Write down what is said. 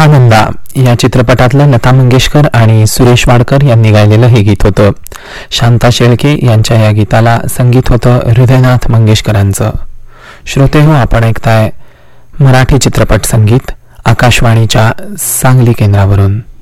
महानंदा या चित्रपटातलं लता मंगेशकर आणि सुरेश वाडकर यांनी गायलेलं हे गीत होतं. शांता शेळके यांच्या या गीताला संगीत होतं हृदयनाथ मंगेशकरांचं. श्रोते हो, आपण ऐकताय मराठी चित्रपट संगीत आकाशवाणीच्या सांगली केंद्रावरून.